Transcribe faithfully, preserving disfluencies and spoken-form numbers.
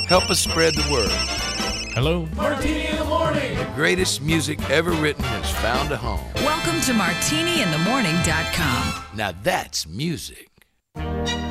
Help us spread the word. Hello? Martini in the Morning. The greatest music ever written has found a home. Welcome to martini in the morning dot com. Now that's music.